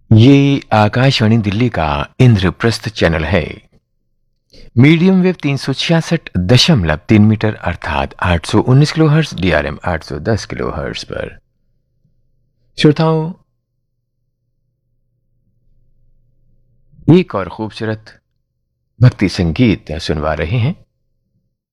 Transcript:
ये आकाशवाणी दिल्ली का इंद्रप्रस्थ चैनल है। मीडियम वेव 366.3 मीटर अर्थात 819 किलोहर्ट्ज, DRM 810 किलोहर्ट्ज पर। श्रोताओं, एक और खूबसूरत भक्ति संगीत सुनवा रहे हैं।